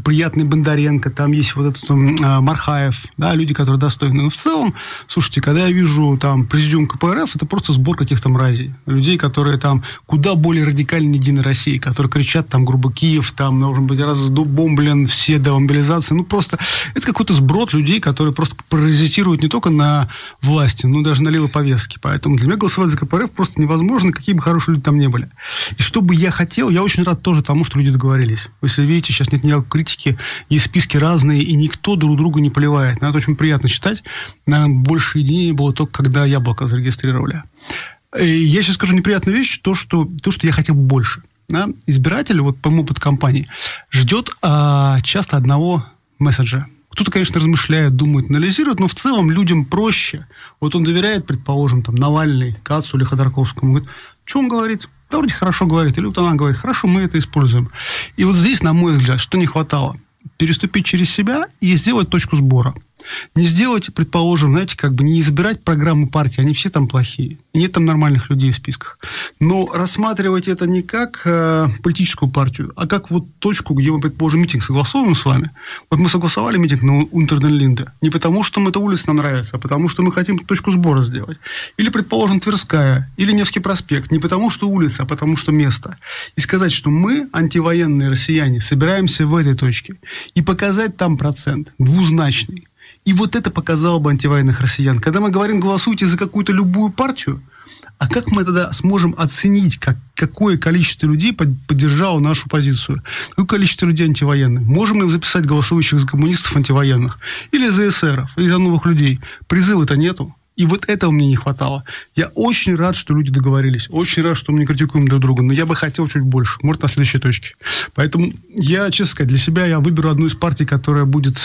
приятный Бондаренко, там есть вот этот Мархаев, да, люди, которые достойны. Но в целом, слушайте, когда я вижу там президиум КПРФ, это просто сбор каких-то мразей. Людей, которые там куда более радикальны Единой России, которые кричат там, грубо, Киев, там должен быть разбомблен, все до мобилизации. Ну, просто это какой-то сброд людей, которые просто паразитируют не только на власти, но даже на левой повестке. Поэтому для меня голосовать за КПРФ просто невозможно, какие бы хорошие люди там не были. И что бы я хотел, я очень рад тоже тому, что люди договорились. Вы если видите, сейчас нет никакой критики, есть списки разные, и никто друг друга не поливает. Это очень приятно читать. Наверное, больше единения было только, когда Яблоко зарегистрировали. И я сейчас скажу неприятную вещь, то, что я хотел бы больше. Да? Избиратель, вот по моему опыту компании, ждет часто одного месседжа. Кто-то, конечно, размышляет, думает, анализирует, но в целом людям проще. Вот он доверяет, предположим, там, Навальный, Кацу или Ходорковскому. Говорит, что он говорит? Да, вроде хорошо говорит. Или вот она говорит, хорошо, мы это используем. И вот здесь, на мой взгляд, что не хватало? Переступить через себя и сделать точку сбора. Не сделать, предположим, знаете, как бы не избирать программу партии, они все там плохие. И нет там нормальных людей в списках. Но рассматривать это не как политическую партию, а как вот точку, где мы, предположим, митинг согласовываем с вами. Вот мы согласовали митинг на Унтер-ден-Линде. Не потому, что эта улица нам нравится, а потому, что мы хотим точку сбора сделать. Или, предположим, Тверская, или Невский проспект. Не потому, что улица, а потому, что место. И сказать, что мы, антивоенные россияне, собираемся в этой точке. И показать там процент двузначный. И вот это показало бы антивоенных россиян. Когда мы говорим, голосуйте за какую-то любую партию, а как мы тогда сможем оценить, какое количество людей поддержало нашу позицию? Какое количество людей антивоенных? Можем ли записать голосующих за коммунистов антивоенных? Или за эсеров? Или за новых людей? Призыва-то нету. И вот этого мне не хватало. Я очень рад, что люди договорились. Очень рад, что мы не критикуем друг друга. Но я бы хотел чуть больше. Может, на следующей точке. Поэтому я, честно сказать, для себя я выберу одну из партий, которая будет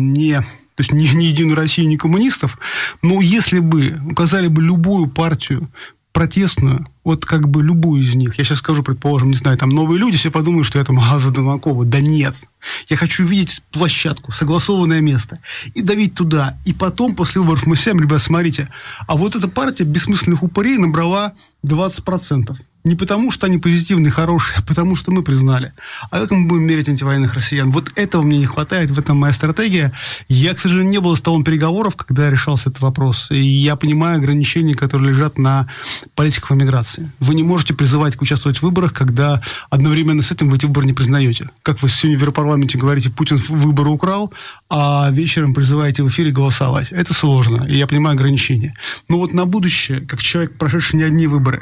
то есть не Единую Россию, не коммунистов, но если бы указали бы любую партию протестную, вот как бы любую из них, я сейчас скажу, предположим, не знаю, там новые люди, все подумают, что я там за Донакова. Да нет. Я хочу видеть площадку, согласованное место, и давить туда. И потом, после выборов, мы всем, ребят, смотрите, а вот эта партия бессмысленных упырей набрала 20%. Не потому, что они позитивные, хорошие, а потому, что мы признали. А как мы будем мерить антивоенных россиян? Вот этого мне не хватает, в этом моя стратегия. Я, к сожалению, не был за столом переговоров, когда решался этот вопрос. И я понимаю ограничения, которые лежат на политиках в эмиграции. Вы не можете призывать участвовать в выборах, когда одновременно с этим вы эти выборы не признаете. Как вы сегодня в Европарламенте говорите, Путин выборы украл, а вечером призываете в эфире голосовать. Это сложно, и я понимаю ограничения. Но вот на будущее, как человек, прошедший не одни выборы,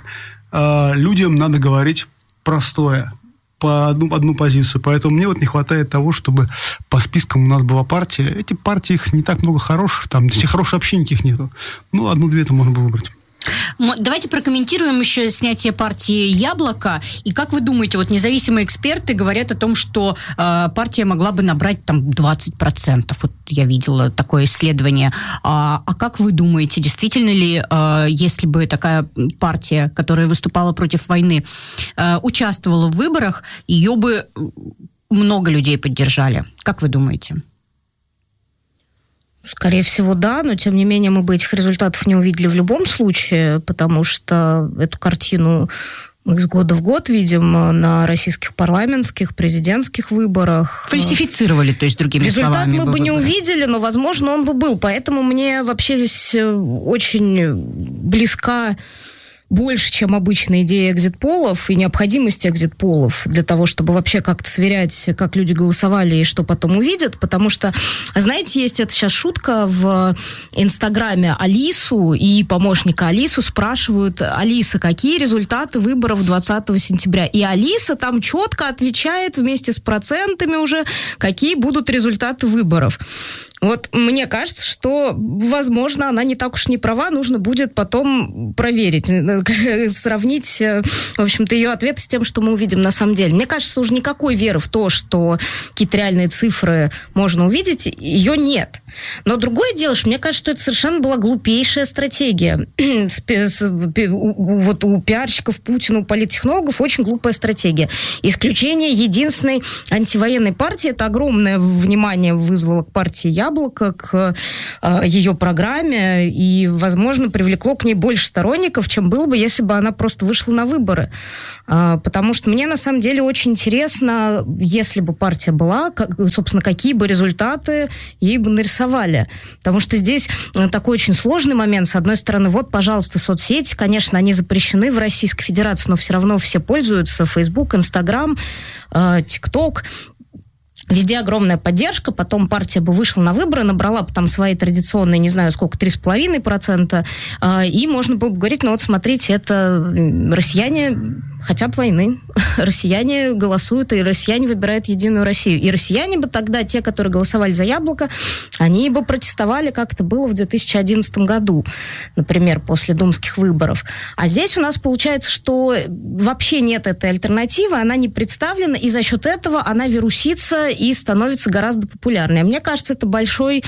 людям надо говорить простое, по одну позицию. Поэтому мне вот не хватает того, чтобы по спискам у нас была партия. Эти партии, их не так много хороших, там все хорошие вообще никаких нету. Ну, одну-две-то можно было выбрать. Давайте прокомментируем еще снятие партии «Яблоко». И как вы думаете, вот независимые эксперты говорят о том, что партия могла бы набрать там 20%. Вот я видела такое исследование. А как вы думаете, действительно ли, если бы такая партия, которая выступала против войны, участвовала в выборах, ее бы много людей поддержали? Как вы думаете? Скорее всего, да, но тем не менее мы бы этих результатов не увидели в любом случае, потому что эту картину мы из года в год видим на российских парламентских, президентских выборах. Фальсифицировали, то есть, другими словами. Результат мы бы не увидели, но, возможно, он бы был. Поэтому мне вообще здесь очень близка больше, чем обычная идея экзит-полов и необходимость экзит-полов для того, чтобы вообще как-то сверять, как люди голосовали и что потом увидят, потому что, знаете, есть это сейчас шутка в Инстаграме. Алису и помощника Алису спрашивают: Алиса, какие результаты выборов 20 сентября? И Алиса там четко отвечает вместе с процентами уже, какие будут результаты выборов. Вот мне кажется, что, возможно, она не так уж не права, нужно будет потом проверить, сравнить, в общем-то, ее ответы с тем, что мы увидим на самом деле. Мне кажется, уже никакой веры в то, что какие-то реальные цифры можно увидеть, ее нет. Но другое дело, что мне кажется, что это совершенно была глупейшая стратегия. Вот у пиарщиков Путина, у политтехнологов очень глупая стратегия. Исключение единственной антивоенной партии, это огромное внимание вызвало к партии «Яблоко», к ее программе, и, возможно, привлекло к ней больше сторонников, чем было бы, если бы она просто вышла на выборы. Потому что мне, на самом деле, очень интересно, если бы партия была, собственно, какие бы результаты ей бы нарисовали. Потому что здесь такой очень сложный момент. С одной стороны, вот, пожалуйста, соцсети, конечно, они запрещены в Российской Федерации, но все равно все пользуются. Facebook, Instagram, TikTok. Везде огромная поддержка, потом партия бы вышла на выборы, набрала бы там свои традиционные, не знаю сколько, 3,5%, и можно было бы говорить, ну вот смотрите, это россияне хотят войны, россияне голосуют, и россияне выбирают Единую Россию. И россияне бы тогда, те, которые голосовали за «Яблоко», они бы протестовали, как это было в 2011 году, например, после думских выборов. А здесь у нас получается, что вообще нет этой альтернативы, она не представлена, и за счет этого она вирусится и становится гораздо популярнее. Мне кажется, это большой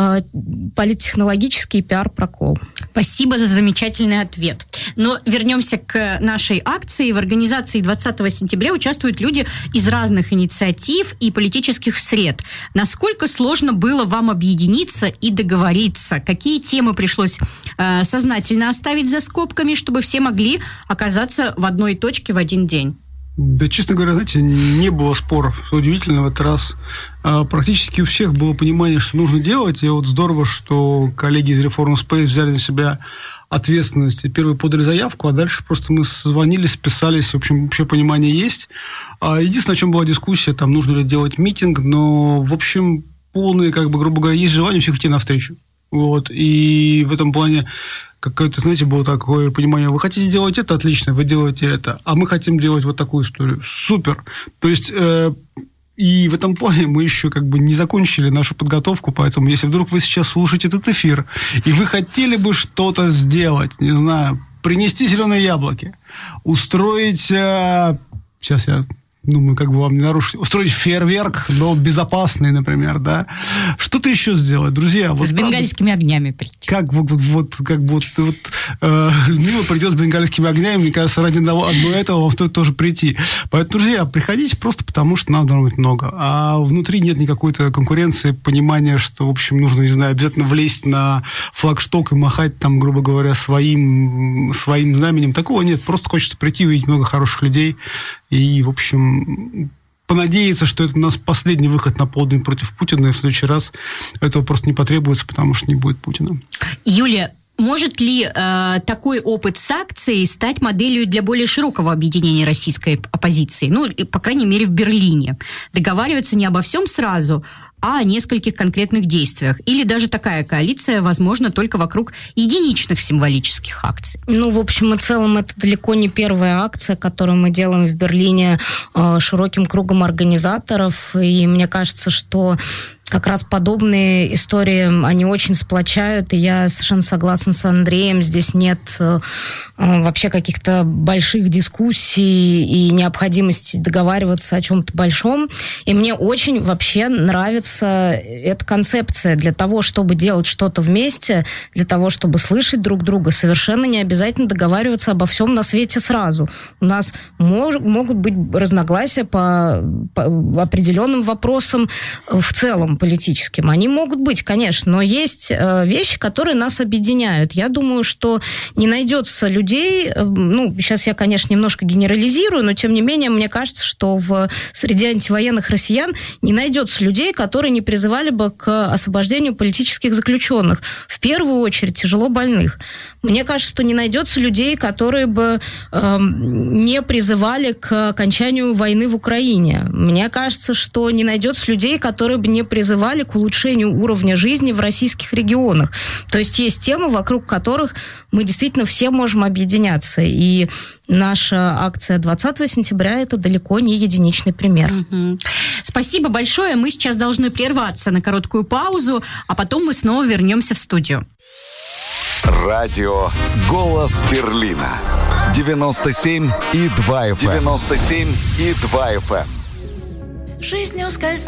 политтехнологический пиар-прокол. Спасибо за замечательный ответ. Но вернемся к нашей акции. В организации 20 сентября участвуют люди из разных инициатив и политических сред. Насколько сложно было вам объединиться и договориться? Какие темы пришлось сознательно оставить за скобками, чтобы все могли оказаться в одной точке в один день? Да, честно говоря, знаете, не было споров. Что удивительно, в этот раз практически у всех было понимание, что нужно делать. И вот здорово, что коллеги из Reform Space взяли на себя ответственность. И первые подали заявку, а дальше просто мы созвонились, списались. В общем, вообще понимание есть. Единственное, о чем была дискуссия, там нужно ли делать митинг, но, в общем, полное, грубо говоря, есть желание у всех идти навстречу. Вот. И в этом плане какое-то, знаете, было такое понимание, вы хотите делать это, отлично, вы делаете это, а мы хотим делать вот такую историю. Супер! То есть, и в этом плане мы еще не закончили нашу подготовку, поэтому если вдруг вы сейчас слушаете этот эфир, и вы хотели бы что-то сделать, не знаю, принести зеленые яблоки, устроить, сейчас я думаю, вам не нарушить, устроить фейерверк, но безопасный, например, да. Что-то еще сделать, друзья. Вот, с бенгальскими огнями прийти. Людмила придет с бенгальскими огнями, мне кажется, ради одного этого вам стоит тоже прийти. Поэтому, друзья, приходите просто потому, что нам должно быть много. А внутри нет никакой-то конкуренции, понимания, что, в общем, нужно, не знаю, обязательно влезть на флагшток и махать там, грубо говоря, своим знаменем. Такого нет. Просто хочется прийти, увидеть много хороших людей. И, в общем, понадеяться, что это у нас последний выход на полдень против Путина, и в следующий раз этого просто не потребуется, потому что не будет Путина. Юлия, может ли такой опыт с акцией стать моделью для более широкого объединения российской оппозиции? Ну, по крайней мере, в Берлине. Договариваться не обо всем сразу, а о нескольких конкретных действиях. Или даже такая коалиция возможна только вокруг единичных символических акций. Ну, в общем и целом, это далеко не первая акция, которую мы делаем в Берлине широким кругом организаторов. И мне кажется, что как раз подобные истории, они очень сплочают, и я совершенно согласна с Андреем, здесь нет вообще каких-то больших дискуссий и необходимости договариваться о чем-то большом. И мне очень вообще нравится эта концепция. Для того, чтобы делать что-то вместе, для того, чтобы слышать друг друга, совершенно не обязательно договариваться обо всем на свете сразу. У нас могут быть разногласия по определенным вопросам в целом политическим. Они могут быть, конечно, но есть вещи, которые нас объединяют. Я думаю, что не найдется людей, сейчас я, конечно, немножко генерализирую, но, тем не менее, мне кажется, что среди антивоенных россиян не найдется людей, которые не призывали бы к освобождению политических заключенных. В первую очередь, тяжело больных. Мне кажется, что не найдется людей, которые бы не призывали к окончанию войны в Украине. Мне кажется, что не найдется людей, которые бы не призывали к улучшению уровня жизни в российских регионах. То есть есть темы, вокруг которых мы действительно все можем объединяться. И наша акция 20 сентября – это далеко не единичный пример. Спасибо большое. Мы сейчас должны прерваться на короткую паузу, а потом мы снова вернемся в студию. Радио «Голос Берлина». 97,2 FM. 97,2 FM. Жизнь ускользает.